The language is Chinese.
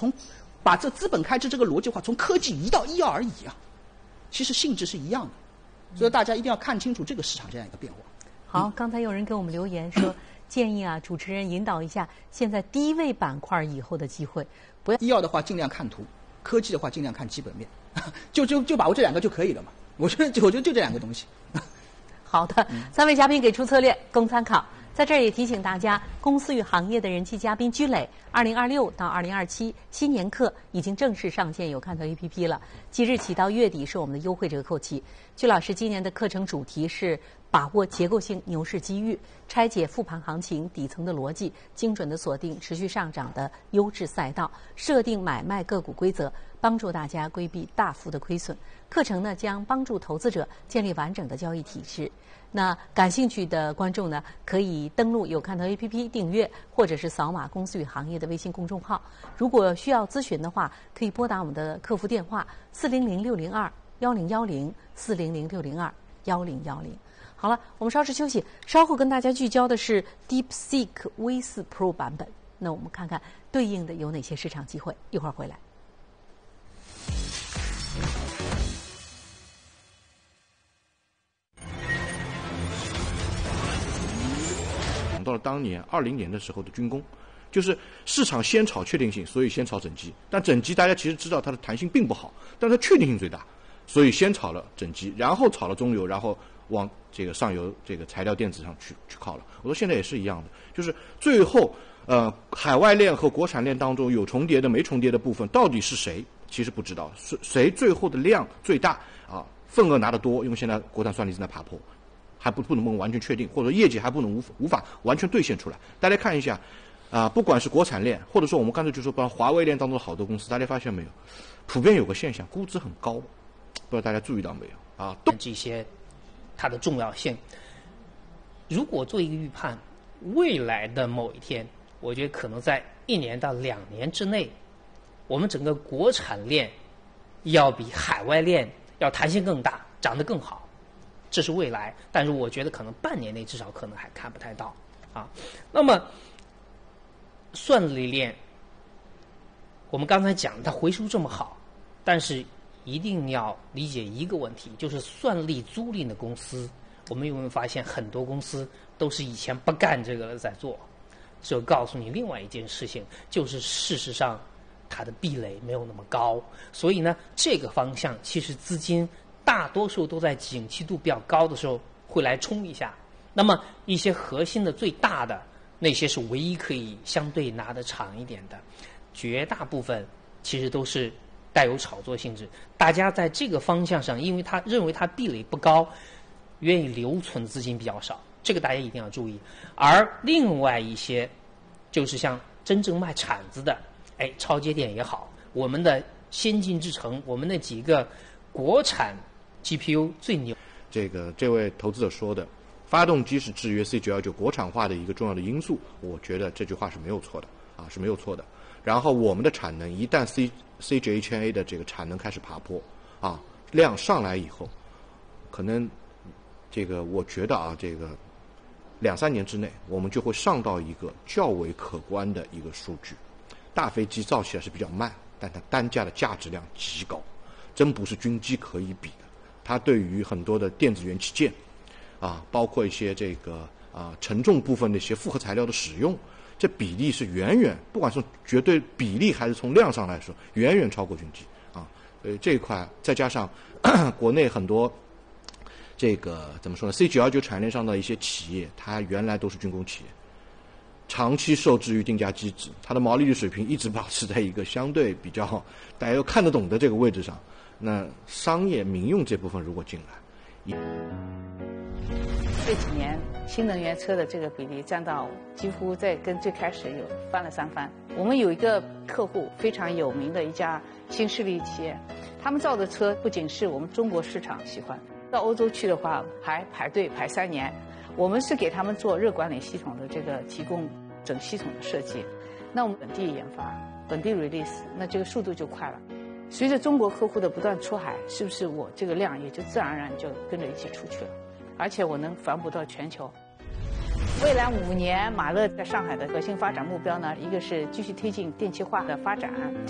把这资本开支这个逻辑化从科技移到医药而已啊，其实性质是一样的，所以大家一定要看清楚这个市场这样一个变化。 好，刚才有人给我们留言说，建议啊主持人引导一下现在低位板块以后的机会，不要医药的话尽量看图，科技的话尽量看基本面，就把握这两个就可以了嘛。我觉得就这两个东西。 好的，3位嘉宾给出策略供参考。在这儿也提醒大家，公司与行业的人气嘉宾居磊2026到2027新年课已经正式上线有看头 APP 了，即日起到月底是我们的优惠折扣期。居老师今年的课程主题是把握结构性牛市机遇，拆解复盘行情底层的逻辑，精准的锁定持续上涨的优质赛道，设定买卖个股规则，帮助大家规避大幅的亏损。课程呢将帮助投资者建立完整的交易体制。那感兴趣的观众呢，可以登录有看头 APP 订阅，或者是扫码公司与行业的微信公众号。如果需要咨询的话，可以拨打我们的客服电话400-602-1010，400-602-1010。好了，我们稍事休息，稍后跟大家聚焦的是 DeepSeek V4 Pro 版本。那我们看看对应的有哪些市场机会，一会儿回来。 想到了当年20年的时候的军工，就是市场先炒确定性，所以先炒整机。但整机大家其实知道它的弹性并不好，但它确定性最大，所以先炒了整机，然后炒了中游，然后往这个上游这个材料电子上去靠了。我说现在也是一样的，就是最后海外链和国产链当中有重叠的没重叠的部分到底是谁，其实不知道，谁最后的量最大啊，份额拿得多，因为现在国产算力正在爬坡。还不能完全确定，或者业绩还不能无法完全兑现出来。大家看一下，不管是国产链，或者说我们刚才就说，把华为链当中的好多公司，大家发现没有，普遍有个现象，估值很高，不知道大家注意到没有啊？ 这些它的重要性，如果做一个预判，未来的某一天，我觉得可能在1年到2年之内，我们整个国产链要比海外链要弹性更大，涨得更好。这是未来，但是我觉得可能半年内至少可能还看不太到啊。那么算力链，我们刚才讲它回收这么好，但是一定要理解一个问题，就是算力租赁的公司，我们有没有发现很多公司都是以前不干这个了在做？这告诉你另外一件事情，就是事实上它的壁垒没有那么高，所以呢，这个方向其实资金大多数都在景气度比较高的时候会来冲一下，那么一些核心的最大的那些是唯一可以相对拿得长一点的，绝大部分其实都是带有炒作性质。大家在这个方向上，因为他认为它壁垒不高，愿意留存资金比较少，这个大家一定要注意。而另外一些就是像真正卖铲子的，超节点也好，我们的先进制程，我们那几个国产 GPU 最牛。 这位投资者说的，发动机是制约 C919 国产化的一个重要的因素，我觉得这句话是没有错的啊，是没有错的。然后我们的产能一旦 CJ1000A 的这个产能开始爬坡啊，量上来以后，可能这个我觉得啊，这个2-3年之内，我们就会上到一个较为可观的一个数据。大飞机造起来是比较慢，但它单价的价值量极高，真不是军机可以比的。它对于很多的电子元器件啊，包括一些这个承重部分的一些复合材料的使用，这比例是远远，不管是绝对比例还是从量上来说，远远超过军机啊。这一块再加上国内很多这个怎么说呢 ，C919 产业链上的一些企业，它原来都是军工企业，长期受制于定价机制，它的毛利率水平一直保持在一个相对比较大家又看得懂的这个位置上。那商业民用这部分如果进来， 这几年新能源车的这个比例占到几乎在跟最开始有翻了3番。我们有一个客户非常有名的一家新势力企业，他们造的车不仅是我们中国市场喜欢，到欧洲去的话还排队排3年。我们是给他们做热管理系统的这个提供整系统的设计，那我们本地研发本地 release， 那这个速度就快了。随着中国客户的不断出海，是不是我这个量也就自然而然就跟着一起出去了，而且我能反哺到全球。未来5年，马勒在上海的核心发展目标呢，一个是继续推进电气化的发展。